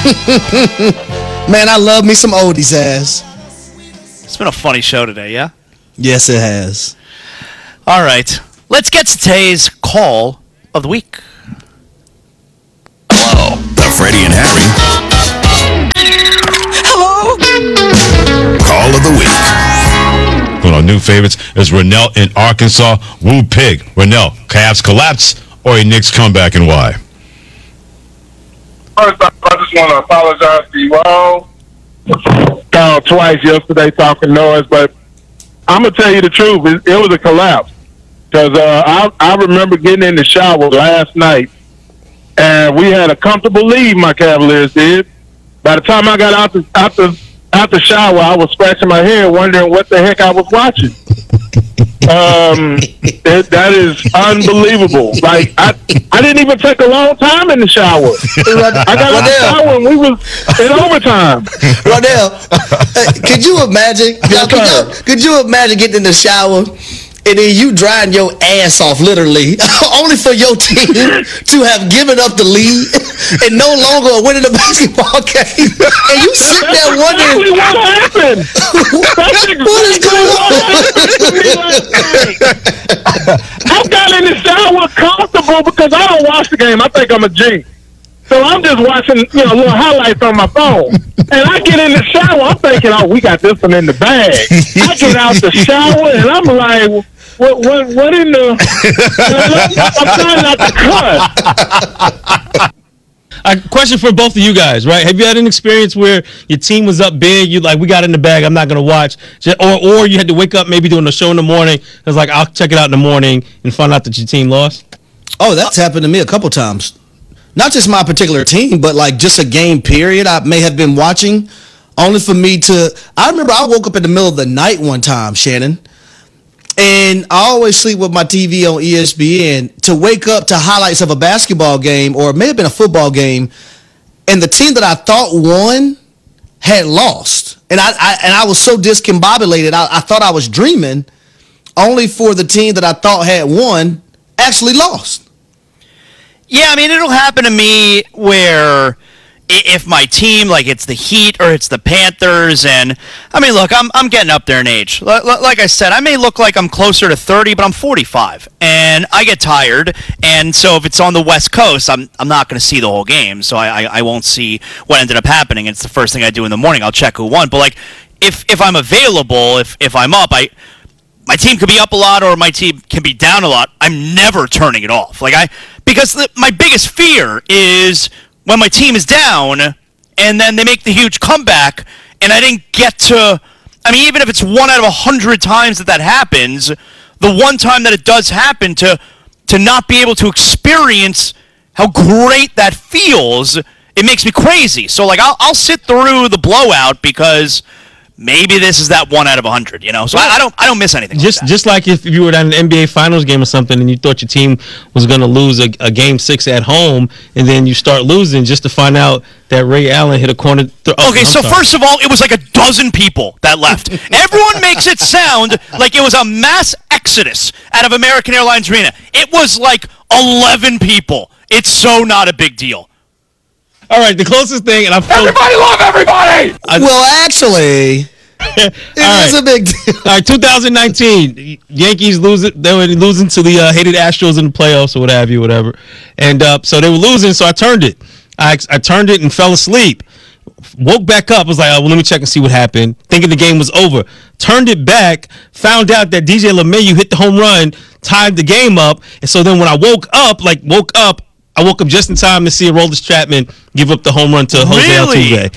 Man, I love me some oldies ass. It's been a funny show today, yeah? Yes, it has. All right. Let's get to today's call of the week. Hello. The Freddie and Harry. Hello. Call of the week. One of our new favorites is Rennell in Arkansas. Woo pig. Rennell, Cavs collapse or a Knicks comeback, and why? First off, I just want to apologize to you all. Called twice yesterday talking noise, but I'm going to tell you the truth. It was a collapse. Because I remember getting in the shower last night, and we had a comfortable lead, my Cavaliers did. By the time I got out the shower, I was scratching my head wondering what the heck I was watching. That is unbelievable. Like I didn't even take a long time in the shower. I got out the shower and we was in overtime. Ronnell, could you imagine? Could you imagine getting in the shower and then you drying your ass off, literally, only for your team to have given up the lead and no longer winning the basketball game? And you sit there wondering, what happened? what is going on? I got in the shower comfortable because I don't watch the game. I think I'm a G. So I'm just watching, little highlights on my phone. And I get in the shower, I'm thinking, oh, we got this one in the bag. I get out the shower and I'm like, what in the... I'm trying not to cut. A question for both of you guys, right? Have you had an experience where your team was up big, you like, we got in the bag, I'm not going to watch, or you had to wake up maybe doing the show in the morning, it was like, I'll check it out in the morning and find out that your team lost? Oh, that's happened to me a couple times. Not just my particular team, but like just a game period I may have been watching, only for me to... I remember I woke up in the middle of the night one time, Shannon, and I always sleep with my TV on ESPN, to wake up to highlights of a basketball game, or it may have been a football game, and the team that I thought won had lost. And I was so discombobulated, I thought I was dreaming, only for the team that I thought had won actually lost. Yeah, I mean, it'll happen to me where if my team, like it's the Heat or it's the Panthers, and I mean, look, I'm getting up there in age. Like I said, I may look like I'm closer to 30, but I'm 45, and I get tired. And so if it's on the West Coast, I'm not going to see the whole game, so I won't see what ended up happening. It's the first thing I do in the morning. I'll check who won. But like, if I'm available, if I'm up, my team could be up a lot or my team can be down a lot. I'm never turning it off. Because my biggest fear is when my team is down and then they make the huge comeback and I didn't get to... I mean, even if it's 1 out of 100 times that happens, the one time that it does happen, to not be able to experience how great that feels, it makes me crazy. So, like, I'll sit through the blowout because... maybe this is that 1 out of 100, So I don't miss anything. Just like if you were at an NBA Finals game or something, and you thought your team was going to lose a game 6 at home, and then you start losing just to find out that Ray Allen hit a corner. First of all, it was like a dozen people that left. Everyone makes it sound like it was a mass exodus out of American Airlines Arena. It was like 11 people. It's so not a big deal. All right, the closest thing, and Everybody love everybody! Well, actually, it was a big deal. All right, 2019, Yankees they were losing to the hated Astros in the playoffs or what have you, whatever. And so they were losing, so I turned it. I turned it and fell asleep. Woke back up, was like, oh, well, let me check and see what happened, thinking the game was over. Turned it back, found out that DJ LeMahieu hit the home run, tied the game up. And so then when I woke up I woke up just in time to see Aroldis Chapman give up the home run to Jose Altuve.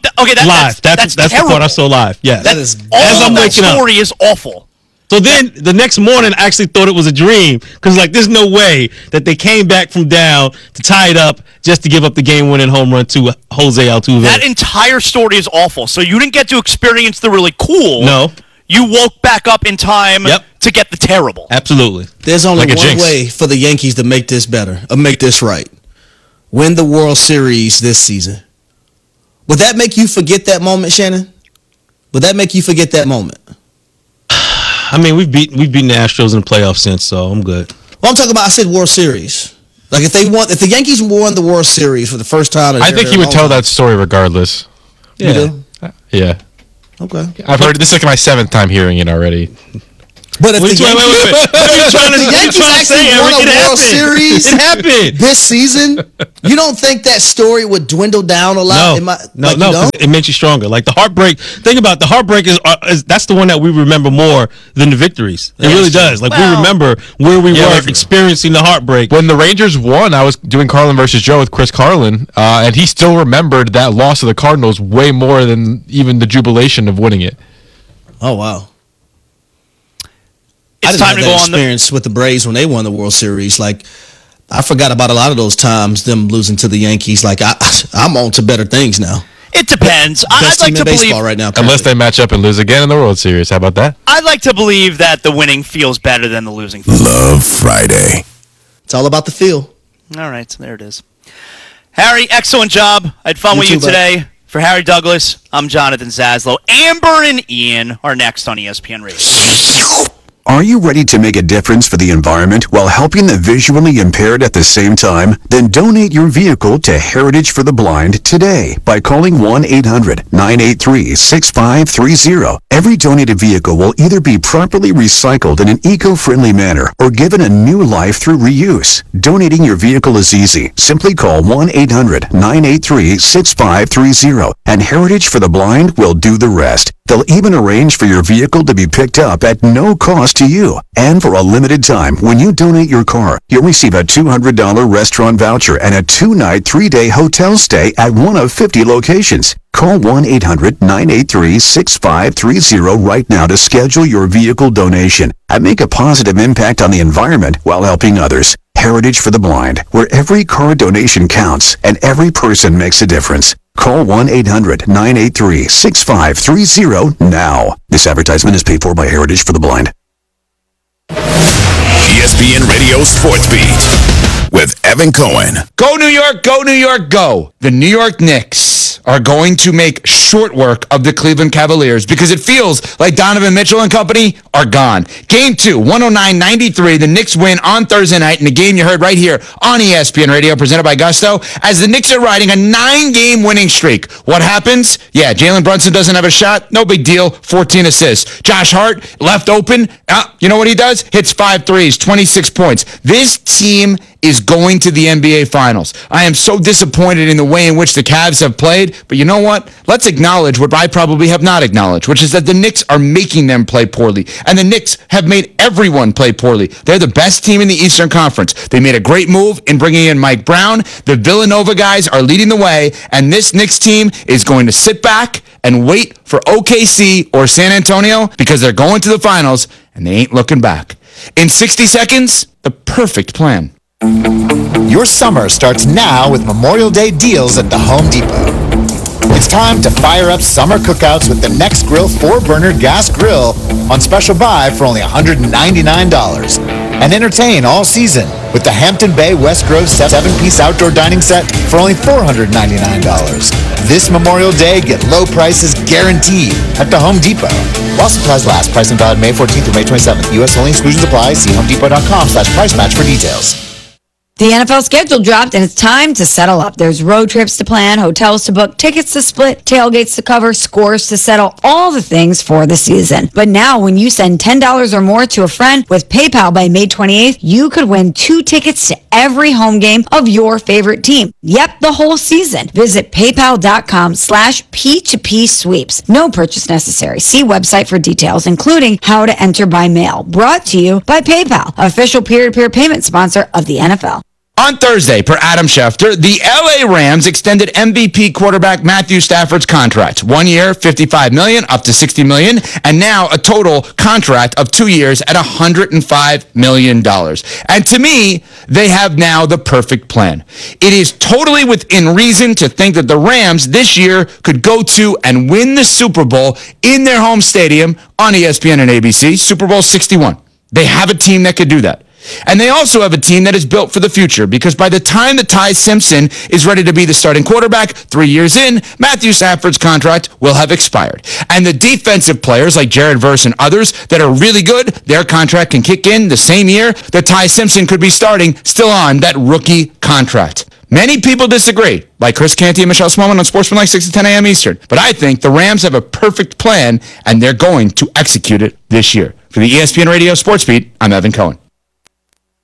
That's the part I saw live. Yeah, that is that story is awful. So then the next morning, I actually thought it was a dream because there's no way that they came back from down to tie it up just to give up the game-winning home run to Jose Altuve. That entire story is awful. So you didn't get to experience the really cool. No. You woke back up in time to get the terrible. Absolutely. There's only one way for the Yankees to make this better, or make this right. Win the World Series this season. Would that make you forget that moment, Shannon? Would that make you forget that moment? I mean, we've beaten the Astros in the playoffs since, so I'm good. Well, I'm talking about, I said World Series. Like if the Yankees won the World Series for the first time, I think he would tell that story regardless. You do? Yeah. Okay. I've heard this is like my 7th time hearing it already. But if the Yankees actually won a World Series this season, you don't think that story would dwindle down a lot? No, 'cause it makes you stronger. Like the heartbreak. Think about the heartbreak is that's the one that we remember more than the victories. It really does. Like we remember where we were experiencing the heartbreak. When the Rangers won, I was doing Carlin versus Joe with Chris Carlin, and he still remembered that loss of the Cardinals way more than even the jubilation of winning it. Oh wow. It's time to go on experience with the Braves when they won the World Series. Like, I forgot about a lot of those times, them losing to the Yankees. Like, I'm on to better things now. It depends. I'd like to believe right now, unless they match up and lose again in the World Series. How about that? I'd like to believe that the winning feels better than the losing. Love Friday. It's all about the feel. All right, so there it is. Harry, excellent job. I had fun with you today. Buddy. For Harry Douglas, I'm Jonathan Zaslow. Amber and Ian are next on ESPN Radio. Are you ready to make a difference for the environment while helping the visually impaired at the same time? Then donate your vehicle to Heritage for the Blind today by calling 1-800-983-6530. Every donated vehicle will either be properly recycled in an eco-friendly manner or given a new life through reuse. Donating your vehicle is easy. Simply call 1-800-983-6530 and Heritage for the Blind will do the rest. They'll even arrange for your vehicle to be picked up at no cost to you. And for a limited time, when you donate your car, you'll receive a $200 restaurant voucher and a 2-night, 3-day hotel stay at one of 50 locations. Call 1-800-983-6530 right now to schedule your vehicle donation and make a positive impact on the environment while helping others. Heritage for the Blind, where every car donation counts and every person makes a difference. Call 1-800-983-6530 now. This advertisement is paid for by Heritage for the Blind. ESPN Radio Sports Beat with Evan Cohen. Go New York, go New York, go. The New York Knicks are going to make short work of the Cleveland Cavaliers because it feels like Donovan Mitchell and company are gone. Game 2, 109-93. The Knicks win on Thursday night in a game you heard right here on ESPN Radio presented by Gusto as the Knicks are riding a 9-game winning streak. What happens? Yeah, Jalen Brunson doesn't have a shot. No big deal. 14 assists. Josh Hart left open. You know what he does? Hits 5 threes, 26 points. This team is going to the NBA Finals. I am so disappointed in the way in which the Cavs have played, but you know what? Let's acknowledge what I probably have not acknowledged, which is that the Knicks are making them play poorly, and the Knicks have made everyone play poorly. They're the best team in the Eastern Conference. They made a great move in bringing in Mike Brown. The Villanova guys are leading the way, and this Knicks team is going to sit back and wait for OKC or San Antonio because they're going to the Finals, and they ain't looking back. In 60 seconds, the perfect plan. Your summer starts now with Memorial Day deals at the Home Depot. It's time to fire up summer cookouts with the Nextgrill 4-burner gas grill on special buy for only $199. And entertain all season with the Hampton Bay West Grove 7-piece outdoor dining set for only $499. This Memorial Day, get low prices guaranteed at the Home Depot. While supplies last, pricing valid May 14th through May 27th. U.S. only, exclusions apply. See homedepot.com/price match for details. The NFL schedule dropped, and it's time to settle up. There's road trips to plan, hotels to book, tickets to split, tailgates to cover, scores to settle, all the things for the season. But now, when you send $10 or more to a friend with PayPal by May 28th, you could win 2 tickets to every home game of your favorite team. Yep, the whole season. Visit paypal.com/P2P sweeps. No purchase necessary. See website for details, including how to enter by mail. Brought to you by PayPal, official peer-to-peer payment sponsor of the NFL. On Thursday, per Adam Schefter, the LA Rams extended MVP quarterback Matthew Stafford's contract. 1 year, $55 million, up to $60 million, and now a total contract of 2 years at $105 million. And to me, they have now the perfect plan. It is totally within reason to think that the Rams this year could go to and win the Super Bowl in their home stadium on ESPN and ABC, Super Bowl 61. They have a team that could do that. And they also have a team that is built for the future, because by the time that Ty Simpson is ready to be the starting quarterback 3 years in, Matthew Stafford's contract will have expired. And the defensive players like Jared Verse and others that are really good, their contract can kick in the same year that Ty Simpson could be starting, still on that rookie contract. Many people disagree, like Chris Canty and Michelle Smallman on Sportsmanlike 6 to 10 a.m. Eastern. But I think the Rams have a perfect plan, and they're going to execute it this year. For the ESPN Radio Sports Beat, I'm Evan Cohen.